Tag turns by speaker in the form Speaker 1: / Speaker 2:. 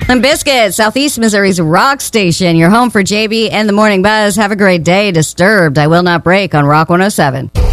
Speaker 1: Limp Bizkit, Southeast Missouri's rock station. Your home for JB and the Morning Buzz. Have a great day. Disturbed, I Will Not Break on Rock 107.